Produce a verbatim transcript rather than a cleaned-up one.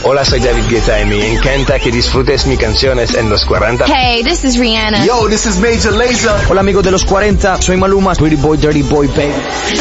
Hola, soy David Guetta y me encanta que disfrutes mis canciones en los cuarenta. Hey, this is Rihanna. Yo, this is Major Lazer. Hola amigos de los cuarenta, soy Maluma, Pretty Boy, Dirty Boy, baby.